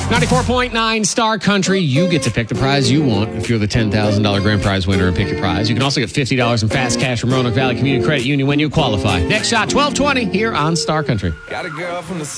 94.9 Star Country. You get to pick the prize you want if you're the $10,000 grand prize winner and pick your prize. You can also get $50 in fast cash from Roanoke Valley Community Credit Union when you qualify. Next shot, 1220 here on Star Country. Got a girl from the